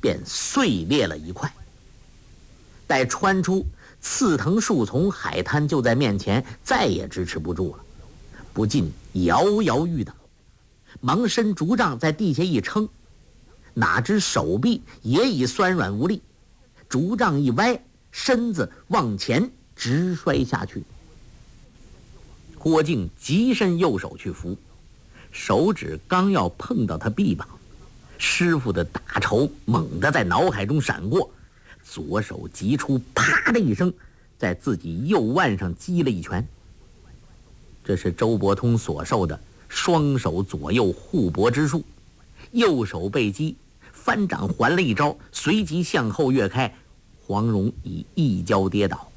便碎裂了一块。待穿出刺藤树丛，海滩就在面前，再也支持不住了，不禁摇摇欲倒，忙伸竹杖在地下一撑，哪知手臂也已酸软无力，竹杖一歪，身子往前直摔下去。郭靖急伸右手去扶，手指刚要碰到他臂膀，师傅的大仇猛地在脑海中闪过，左手急出，啪的一声，在自己右腕上击了一拳。这是周伯通所授的双手左右互搏之术，右手被击，翻掌还了一招，随即向后跃开，黄蓉已一跤跌倒。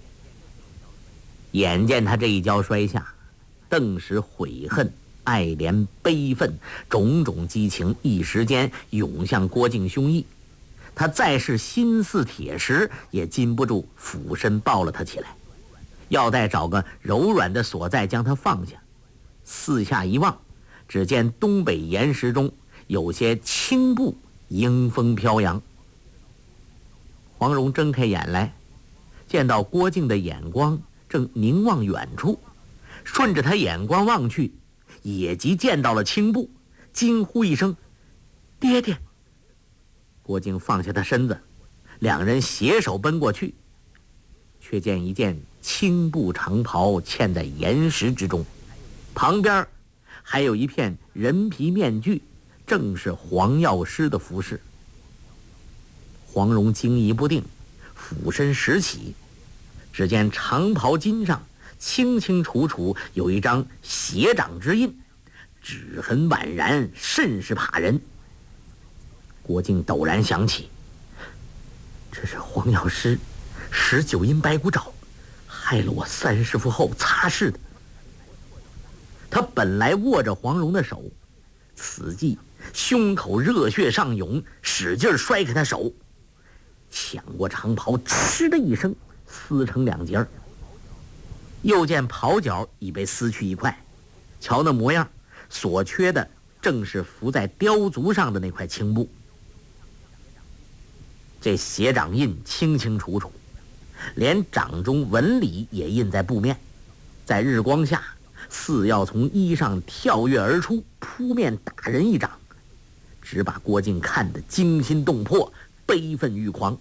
眼见他这一跤摔下，顿时悔恨、爱怜、悲愤种种激情一时间涌向郭靖胸臆，他再是心似铁石，也禁不住俯身抱了他起来，要待找个柔软的所在将他放下。四下一望，只见东北岩石中有些青布迎风飘扬。黄蓉睁开眼来，见到郭靖的眼光正凝望远处，顺着他眼光望去，也即见到了青布，惊呼一声：“爹爹！”郭靖放下他身子，两人携手奔过去，却见一件青布长袍嵌在岩石之中，旁边还有一片人皮面具，正是黄药师的服饰。黄蓉惊疑不定，俯身拾起，只见长袍襟上清清楚楚有一张血掌之印，指痕宛然，甚是怕人。郭靖陡然想起，这是黄药师19阴白骨爪害了我三师父后擦拭的。他本来握着黄蓉的手，此际胸口热血上涌，使劲摔开他手，抢过长袍，嗤的一声撕成两截。又见袍角已被撕去一块，瞧那模样，所缺的正是浮在雕足上的那块青布。这血掌印清清楚楚，连掌中纹理也印在布面，在日光下似要从衣上跳跃而出，扑面打人一掌，只把郭靖看得惊心动魄，悲愤欲狂。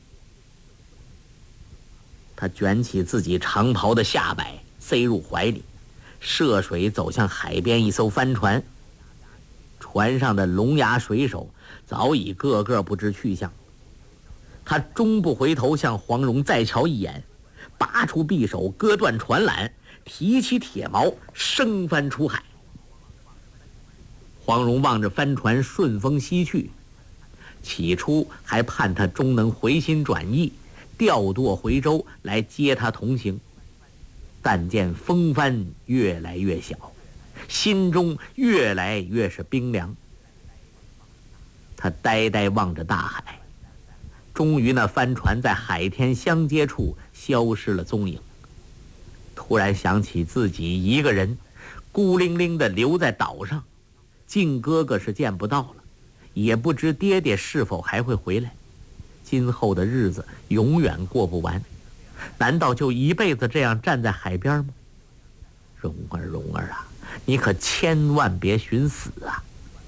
他卷起自己长袍的下摆塞入怀里，涉水走向海边一艘帆船，船上的龙牙水手早已个个不知去向。他终不回头向黄蓉再瞧一眼，拔出匕首，割断船缆，提起铁锚，升帆出海。黄蓉望着帆船顺风西去，起初还盼他终能回心转意，调舵回州来接他同行，但见风帆越来越小，心中越来越是冰凉。他呆呆望着大海，终于那帆船在海天相接处消失了踪影。突然想起自己一个人孤零零地留在岛上，靖哥哥是见不到了，也不知爹爹是否还会回来，今后的日子永远过不完，难道就一辈子这样站在海边吗？蓉儿，蓉儿啊，你可千万别寻死啊！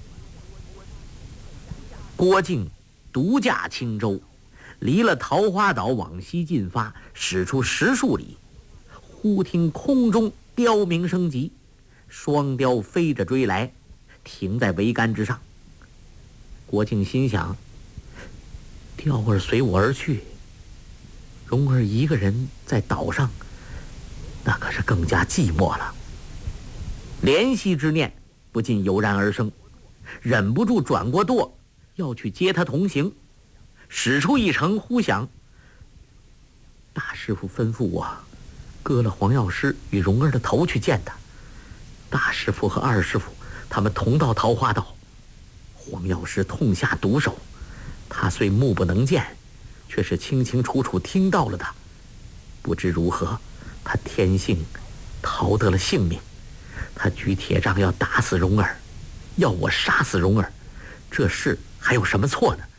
郭靖独驾轻舟，离了桃花岛往西进发，驶出10数里，忽听空中雕鸣声急，双雕飞着追来，停在桅杆之上。郭靖心想，雕儿随我而去，蓉儿一个人在岛上，那可是更加寂寞了。怜惜之念不禁油然而生，忍不住转过舵要去接他同行。驶出一程，忽想，大师傅吩咐我割了黄药师与蓉儿的头去见他。大师傅和二师傅他们同到桃花岛，黄药师痛下毒手，他虽目不能见，却是清清楚楚听到了的。不知如何，他天幸逃得了性命。他举铁杖要打死蓉儿，要我杀死蓉儿，这事还有什么错呢？